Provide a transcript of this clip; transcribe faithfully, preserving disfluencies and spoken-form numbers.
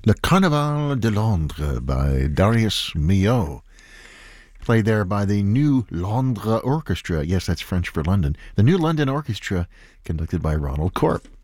Le Carnaval de Londres by Darius Milhaud. Played there by the New Londres Orchestra. Yes, that's French for London. The New London Orchestra, conducted by Ronald Corp.